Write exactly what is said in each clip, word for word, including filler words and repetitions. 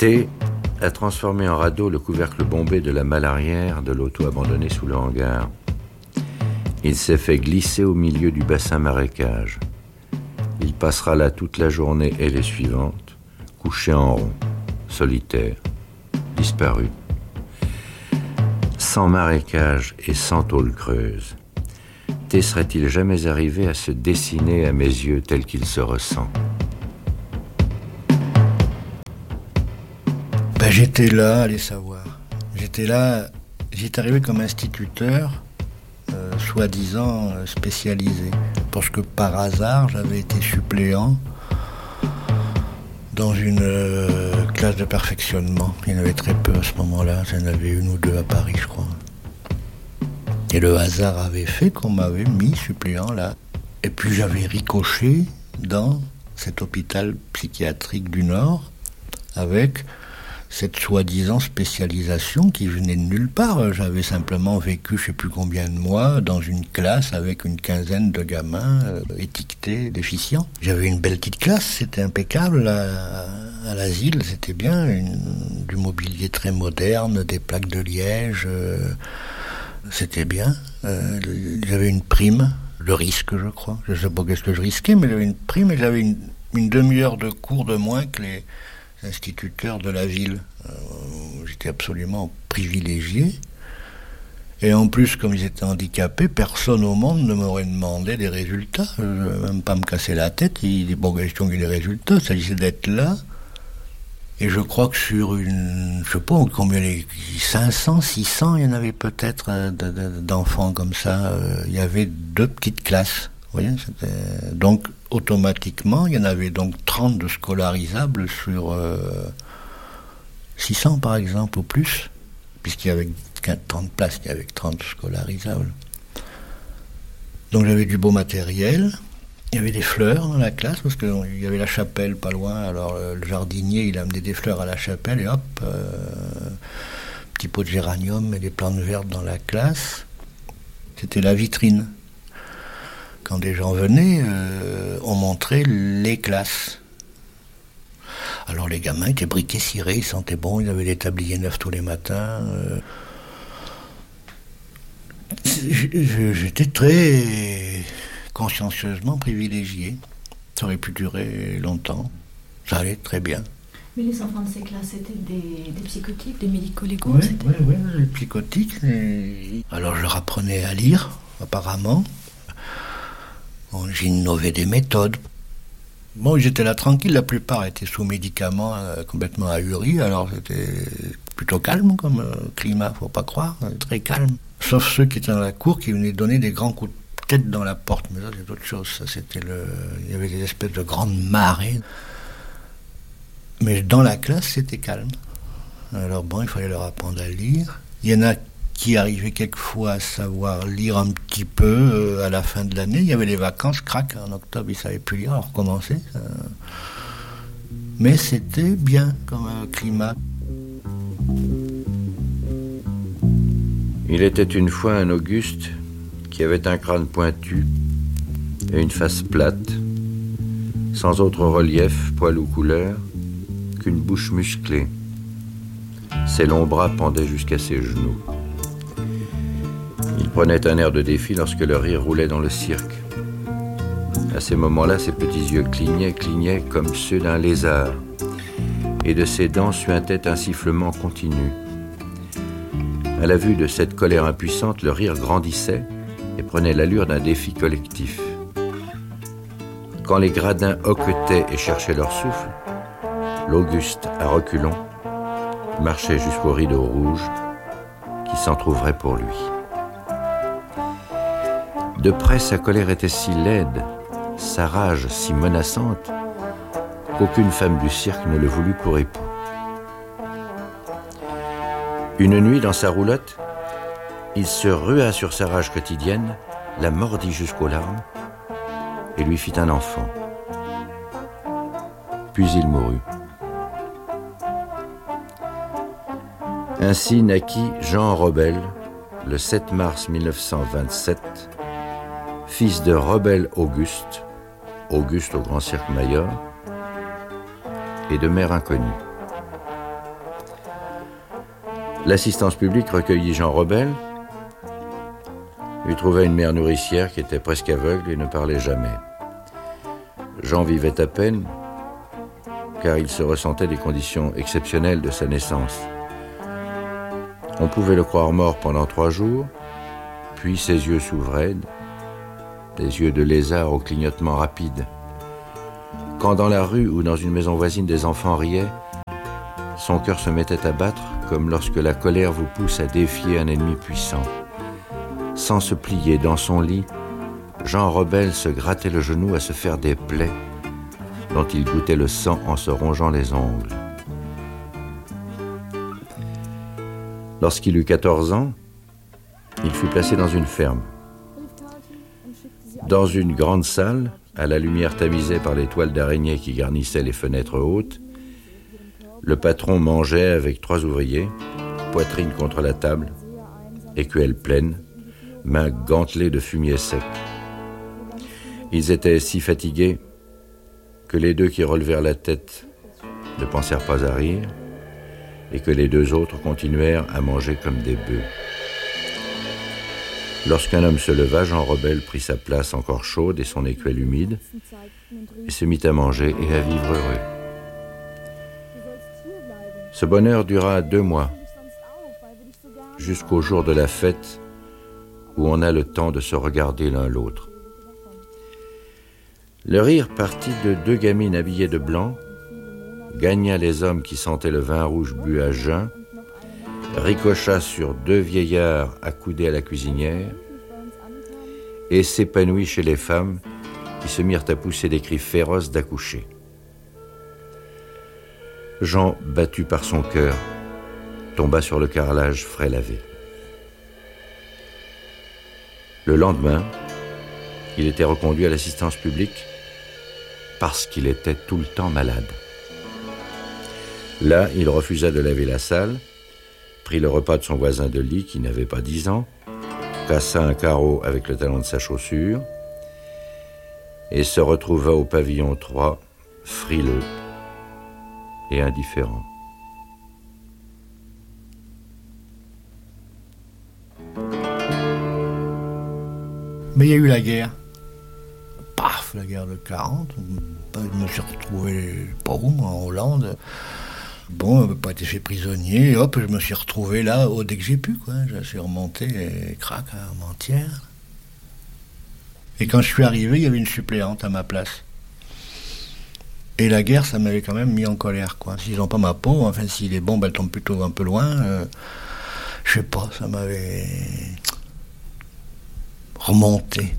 T a transformé en radeau le couvercle bombé de la malle arrière de l'auto abandonnée sous le hangar. Il s'est fait glisser au milieu du bassin marécage. Il passera là toute la journée et les suivantes, couché en rond, solitaire, disparu. Sans marécage et sans tôle creuse, T serait-il jamais arrivé à se dessiner à mes yeux tel qu'il se ressent? Ben, j'étais là, allez savoir. J'étais là, j'étais arrivé comme instituteur, euh, soi-disant euh, spécialisé. Parce que par hasard, j'avais été suppléant dans une euh, classe de perfectionnement. Il y en avait très peu à ce moment-là, j'en avais une ou deux à Paris, je crois. Et le hasard avait fait qu'on m'avait mis suppléant là. Et puis j'avais ricoché dans cet hôpital psychiatrique du Nord avec cette soi-disant spécialisation qui venait de nulle part. J'avais simplement vécu je ne sais plus combien de mois dans une classe avec une quinzaine de gamins euh, étiquetés, déficients. J'avais une belle petite classe, c'était impeccable. À, à l'asile, c'était bien. Une, du mobilier très moderne, des plaques de liège. Euh, c'était bien. Euh, j'avais une prime, le risque, je crois. Je ne sais pas qu'est-ce que je risquais, mais j'avais une prime et j'avais une, une demi-heure de cours de moins que les instituteurs de la ville. Euh, j'étais absolument privilégié. Et en plus, comme ils étaient handicapés, personne au monde ne m'aurait demandé des résultats. Je ne vais même pas me casser la tête. Il est bon question qu'il y ait des résultats. Il s'agissait d'être là. Et je crois que sur une... Je sais pas combien... Les, cinq cents, six cents, il y en avait peut-être euh, de, de, d'enfants comme ça. Euh, il y avait deux petites classes. Vous voyez, c'était... Donc, automatiquement, il y en avait donc trente de scolarisables sur euh, six cents, par exemple, ou plus, puisqu'il y avait trente places, il y avait trente scolarisables. Donc j'avais du beau matériel, il y avait des fleurs dans la classe, parce qu'il y avait la chapelle pas loin, alors euh, le jardinier, il amenait des fleurs à la chapelle, et hop, euh, petit pot de géranium et des plantes vertes dans la classe. C'était la vitrine. Quand des gens venaient, euh, on montrait les classes. Alors les gamins étaient briqués, cirés, ils sentaient bon, ils avaient des tabliers neufs tous les matins. Euh. J'étais très consciencieusement privilégié. Ça aurait pu durer longtemps. Ça allait très bien. Mais les enfants de ces classes, c'était des, des psychotiques, des médico-légaux? Oui, oui, oui, des psychotiques. Et... Alors je leur apprenais à lire, apparemment. J'innovais des méthodes. Bon, j'étais là tranquille, la plupart étaient sous médicaments, euh, complètement ahuris, alors c'était plutôt calme comme euh, climat, faut pas croire, euh, très calme. Sauf ceux qui étaient dans la cour, qui venaient donner des grands coups de tête dans la porte, mais ça c'est autre chose, ça c'était le... Il y avait des espèces de grandes marées. Mais dans la classe, c'était calme. Alors bon, il fallait leur apprendre à lire. Il y en a qui arrivait quelquefois à savoir lire un petit peu euh, à la fin de l'année. Il y avait les vacances, crac, en octobre, ils ne savaient plus lire, alors recommencer. Euh... Mais c'était bien comme un climat. Il était une fois un Auguste qui avait un crâne pointu et une face plate, sans autre relief, poil ou couleur, qu'une bouche musclée. Ses longs bras pendaient jusqu'à ses genoux. Il prenait un air de défi lorsque le rire roulait dans le cirque. À ces moments-là, ses petits yeux clignaient, clignaient comme ceux d'un lézard, et de ses dents suintait un sifflement continu. À la vue de cette colère impuissante, le rire grandissait et prenait l'allure d'un défi collectif. Quand les gradins hoquetaient et cherchaient leur souffle, l'Auguste, à reculons, marchait jusqu'au rideau rouge qui s'entr'ouvrait pour lui. De près, sa colère était si laide, sa rage si menaçante, qu'aucune femme du cirque ne le voulut pour époux. Une nuit, dans sa roulotte, il se rua sur sa rage quotidienne, la mordit jusqu'aux larmes et lui fit un enfant. Puis il mourut. Ainsi naquit Jean Robel, le sept mars mille neuf cent vingt-sept, fils de Robel Auguste, Auguste au Grand Cirque Mayor, et de mère inconnue. L'assistance publique recueillit Jean Rebelle, lui trouva une mère nourricière qui était presque aveugle et ne parlait jamais. Jean vivait à peine, car il se ressentait des conditions exceptionnelles de sa naissance. On pouvait le croire mort pendant trois jours, puis ses yeux s'ouvraient, des yeux de lézard au clignotement rapide. Quand dans la rue ou dans une maison voisine des enfants riaient, son cœur se mettait à battre comme lorsque la colère vous pousse à défier un ennemi puissant. Sans se plier dans son lit, Jean Rebelle se grattait le genou à se faire des plaies dont il goûtait le sang en se rongeant les ongles. Lorsqu'il eut quatorze ans, il fut placé dans une ferme. Dans une grande salle, à la lumière tamisée par les toiles d'araignée qui garnissaient les fenêtres hautes, le patron mangeait avec trois ouvriers, poitrine contre la table, écuelle pleine, mains gantelées de fumier sec. Ils étaient si fatigués que les deux qui relevèrent la tête ne pensèrent pas à rire et que les deux autres continuèrent à manger comme des bœufs. Lorsqu'un homme se leva, Jean Rebelle prit sa place encore chaude et son écuelle humide et se mit à manger et à vivre heureux. Ce bonheur dura deux mois, jusqu'au jour de la fête où on a le temps de se regarder l'un l'autre. Le rire partit de deux gamines habillées de blanc, gagna les hommes qui sentaient le vin rouge bu à jeun, ricocha sur deux vieillards accoudés à la cuisinière et s'épanouit chez les femmes qui se mirent à pousser des cris féroces d'accoucher. Jean, battu par son cœur, tomba sur le carrelage frais lavé. Le lendemain, il était reconduit à l'assistance publique parce qu'il était tout le temps malade. Là, il refusa de laver la salle, prit le repas de son voisin de lit qui n'avait pas dix ans, cassa un carreau avec le talon de sa chaussure et se retrouva au pavillon trois, frileux et indifférent. Mais il y a eu la guerre. Paf, la guerre de quarante. Je me suis retrouvé, pas où, moi, en Hollande. Bon, je n'avais pas été fait prisonnier. Et hop, je me suis retrouvé là, oh, dès que j'ai pu, quoi. Je suis remonté, et crac, à Armentières. Et quand je suis arrivé, il y avait une suppléante à ma place. Et la guerre, ça m'avait quand même mis en colère, quoi. S'ils n'ont pas ma peau, enfin, si les bombes, elles tombent plutôt un peu loin, euh, je sais pas, ça m'avait remonté.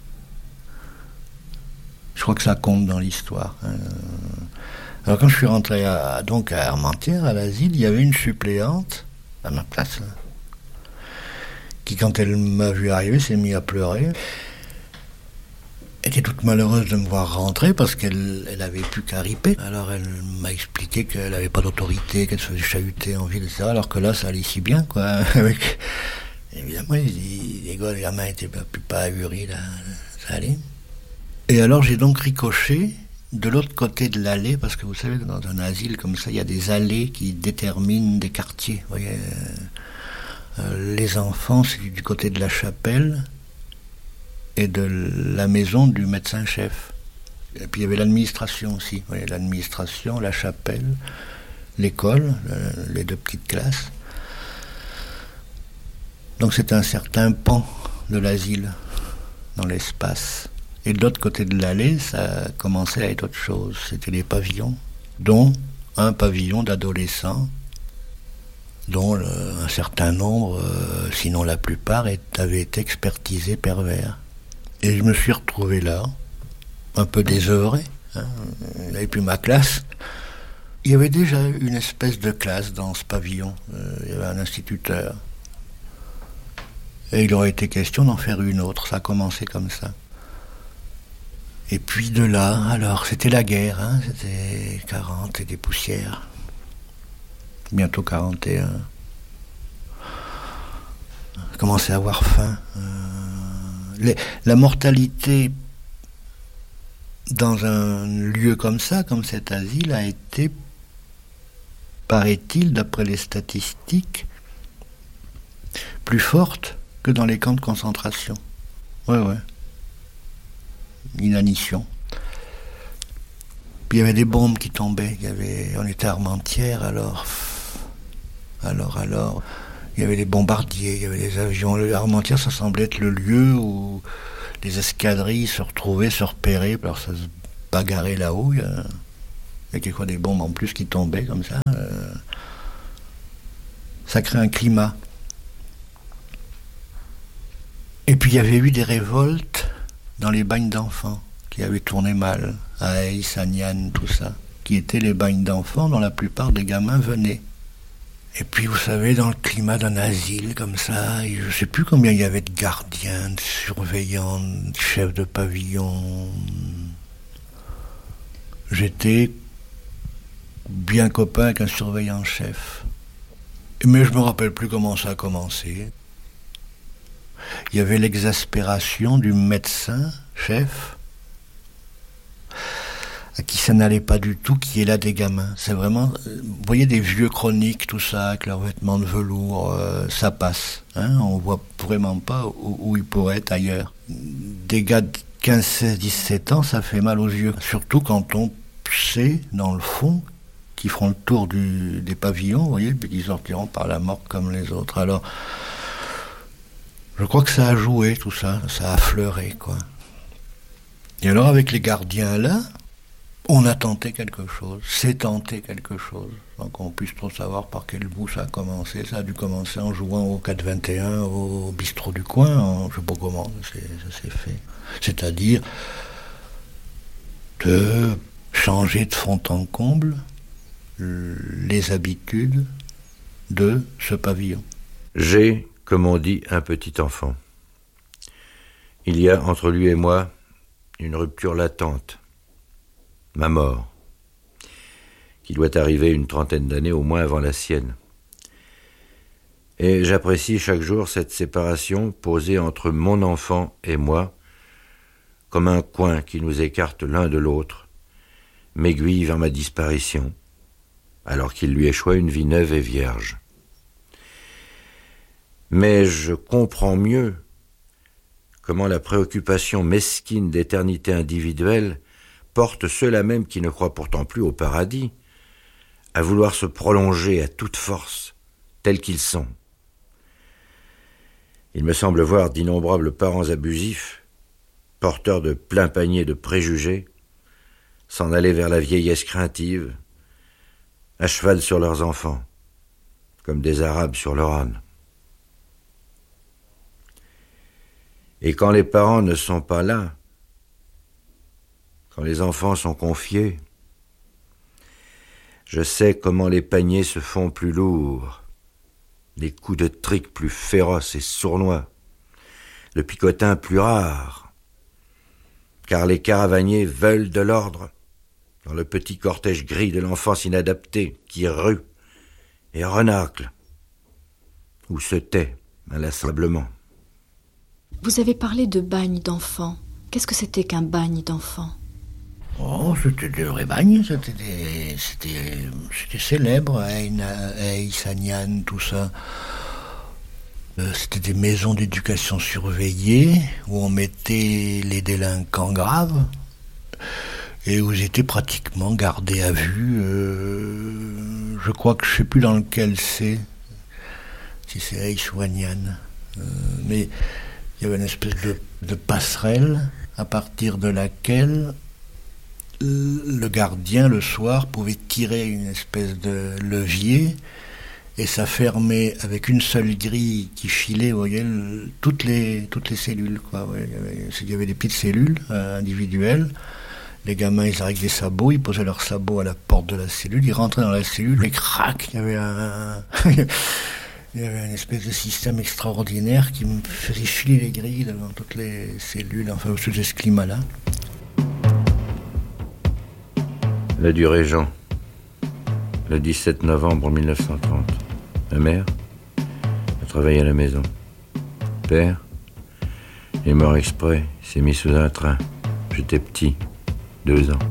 Je crois que ça compte dans l'histoire. Hein. Alors quand je suis rentré à, donc à Armentières, à l'asile, il y avait une suppléante à ma place, là, qui, quand elle m'a vu arriver, s'est mise à pleurer. Elle était toute malheureuse de me voir rentrer parce qu'elle elle avait plus qu'à riper. Alors elle m'a expliqué qu'elle n'avait pas d'autorité, qu'elle se faisait chahuter en ville, et cetera. Alors que là, ça allait si bien, quoi. Avec... Évidemment, les gars, les gamins étaient pas, plus pas ahuris, là, ça allait. Et alors j'ai donc ricoché de l'autre côté de l'allée, parce que vous savez que dans un asile comme ça, il y a des allées qui déterminent des quartiers. Vous voyez, euh, les enfants, c'est du côté de la chapelle et de la maison du médecin-chef. Et puis il y avait l'administration aussi. Vous voyez, l'administration, la chapelle, l'école, euh, les deux petites classes. Donc c'est un certain pan de l'asile dans l'espace. Et de l'autre côté de l'allée, ça commençait à être autre chose. C'était les pavillons, dont un pavillon d'adolescents, dont le, un certain nombre, euh, sinon la plupart, est, avaient été expertisés pervers. Et je me suis retrouvé là, un peu désœuvré. Hein. Il n'y avait plus ma classe. Il y avait déjà une espèce de classe dans ce pavillon. Euh, il y avait un instituteur. Et il aurait été question d'en faire une autre. Ça a commencé comme ça. Et puis de là, alors, c'était la guerre, hein, c'était quarante et des poussières. Bientôt quarante et un. Je commençais à avoir faim. Euh, les, la mortalité dans un lieu comme ça, comme cet asile, a été, paraît-il, d'après les statistiques, plus forte que dans les camps de concentration. Ouais, ouais. Inanition. Puis il y avait des bombes qui tombaient. Il y avait, on était à Armentières, alors... Alors, alors... Il y avait les bombardiers, il y avait les avions. Armentières, ça semblait être le lieu où les escadrilles se retrouvaient, se repéraient. Alors ça se bagarrait là-haut. Il y a, il y a quelquefois des bombes en plus qui tombaient comme ça. Euh, ça crée un climat. Et puis il y avait eu des révoltes dans les bagnes d'enfants qui avaient tourné mal. À Aïs, à Nian, tout ça. Qui étaient les bagnes d'enfants dont la plupart des gamins venaient. Et puis, vous savez, dans le climat d'un asile, comme ça, je ne sais plus combien il y avait de gardiens, de surveillants, de chefs de pavillon. J'étais bien copain avec un surveillant-chef. Mais je ne me rappelle plus comment ça a commencé. Il y avait l'exaspération du médecin-chef, à qui ça n'allait pas du tout, qui est là des gamins. C'est vraiment, vous voyez des vieux chroniques, tout ça, avec leurs vêtements de velours, euh, ça passe. Hein, on voit vraiment pas où, où ils pourraient être ailleurs. Des gars de quinze, seize, dix-sept ans, ça fait mal aux yeux. Surtout quand on sait, dans le fond, qu'ils feront le tour du, des pavillons, vous voyez, puis qu'ils sortiront par la morgue comme les autres. Alors, je crois que ça a joué, tout ça, ça a fleuré, quoi. Et alors, avec les gardiens là, on a tenté quelque chose, c'est tenté quelque chose, sans qu'on puisse trop savoir par quel bout ça a commencé. Ça a dû commencer en jouant au quatre vingt et un, au bistrot du coin, en, je sais pas comment ça s'est fait. C'est-à-dire de changer de fond en comble les habitudes de ce pavillon. J'ai, comme on dit, un petit enfant. Il y a entre lui et moi une rupture latente. Ma mort, qui doit arriver une trentaine d'années au moins avant la sienne. Et j'apprécie chaque jour cette séparation posée entre mon enfant et moi, comme un coin qui nous écarte l'un de l'autre, m'aiguille vers ma disparition, alors qu'il lui échoit une vie neuve et vierge. Mais je comprends mieux comment la préoccupation mesquine d'éternité individuelle porte ceux-là même qui ne croient pourtant plus au paradis, à vouloir se prolonger à toute force, tels qu'ils sont. Il me semble voir d'innombrables parents abusifs, porteurs de plein panier de préjugés, s'en aller vers la vieillesse craintive, à cheval sur leurs enfants, comme des Arabes sur leur âne. Et quand les parents ne sont pas là, quand les enfants sont confiés, je sais comment les paniers se font plus lourds, les coups de trique plus féroces et sournois, le picotin plus rare, car les caravaniers veulent de l'ordre dans le petit cortège gris de l'enfance inadaptée qui rue et renacle ou se tait inlassablement. Vous avez parlé de bagne d'enfants. Qu'est-ce que c'était qu'un bagne d'enfants ? Oh, c'était des vrais bagnes, c'était des, c'était, c'était célèbre, Aïs, Nian, tout ça. Euh, c'était des maisons d'éducation surveillées où on mettait les délinquants graves et où ils étaient pratiquement gardés à vue. Euh, je crois que je ne sais plus dans lequel c'est, si c'est Aïs ou Nian. Euh, mais il y avait une espèce de, de passerelle à partir de laquelle le gardien, le soir, pouvait tirer une espèce de levier et ça fermait avec une seule grille qui filait, vous voyez, toutes les, toutes les cellules, quoi. Ouais, il, y avait, il y avait des petites cellules euh, individuelles. Les gamins, ils arrivaient avec des sabots, ils posaient leurs sabots à la porte de la cellule, ils rentraient dans la cellule et crac, il y avait un... il y avait une espèce de système extraordinaire qui me faisait filer les grilles devant toutes les cellules, enfin, sous ce climat-là. La du Régent, le dix-sept novembre mille neuf cent trente. Ma mère a travaillé à la maison. Père est mort exprès, il s'est mis sous un train. J'étais petit, deux ans.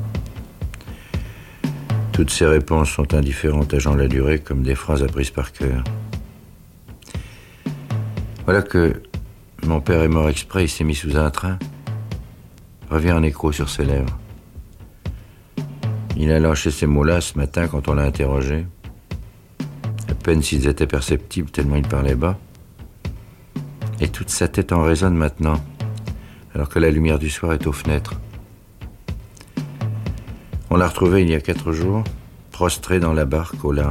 Toutes ces réponses sont indifférentes à Jean Ladurée comme des phrases apprises par cœur. Voilà que mon père est mort exprès, il s'est mis sous un train. Revient en écho sur ses lèvres. Il a lâché ces mots-là ce matin quand on l'a interrogé. À peine s'ils étaient perceptibles tellement il parlait bas. Et toute sa tête en résonne maintenant, alors que la lumière du soir est aux fenêtres. On l'a retrouvé il y a quatre jours, prostré dans la barque au large.